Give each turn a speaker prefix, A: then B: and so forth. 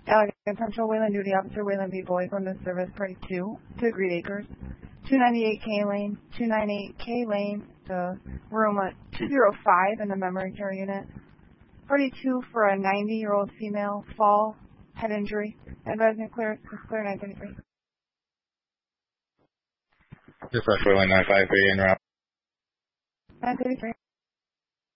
A: Allegan Central, Wayland Duty Officer Wayland B. Boyd from the service party 2 to Green Acres, 298K Lane, the room 205 in the memory care unit. Party 2 for a 90-year-old female, fall, head injury. Advising clear 933.
B: Dispatch Wayland 953 en route.
A: 933.